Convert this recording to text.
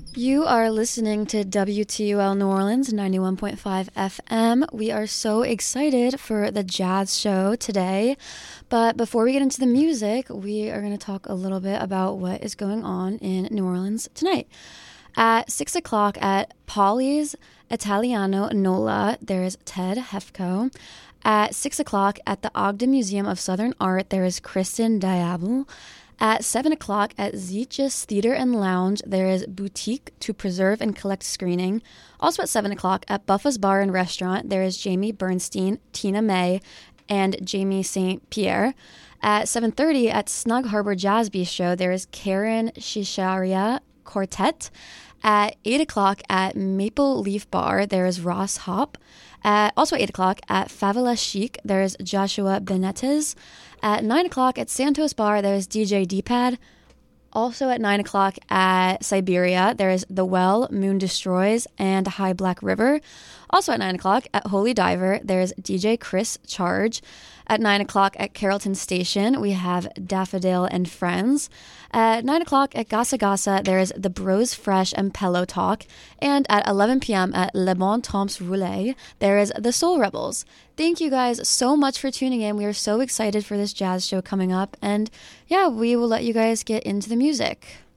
You are listening to WTUL New Orleans 91.5 FM. We are so excited for the jazz show today. But before we get into the music, we are going to talk a little bit about what is going on in New Orleans tonight. At 6 o'clock at Polly's Italiano Nola, there is Ted Hefko. At 6 o'clock at the Ogden Museum of Southern Art, there is Kristen Diable. At 7 o'clock at Zeitgeist Theater and Lounge, there is Boutique to Preserve and Collect screening. Also at 7 o'clock at Buffa's Bar and Restaurant, there is Jamie Bernstein, Tina May, and Jamie St. Pierre. At 7:30 at Snug Harbor Jazz Bistro, there is Karen Shisharia Quartet. At 8 o'clock at Maple Leaf Bar, there is Ross Hop. Also at 8 o'clock at Favela Chic, there is Joshua Benitez. At 9 o'clock at Santos Bar, there is DJ D-Pad. Also at 9 o'clock at Siberia, there is The Well, Moon Destroys, and High Black River. Also at 9 o'clock at Holy Diver, there's DJ Chris Charge. At 9 o'clock at Carrollton Station, we have Daffodil and Friends. At 9 o'clock at Gasa Gasa, there's The Bros Fresh and Pillow Talk. And at 11 p.m. at Le Bon Temps Roulet, there is The Soul Rebels. Thank you guys so much for tuning in. We are so excited for this jazz show coming up. And yeah, we will let you guys get into the music.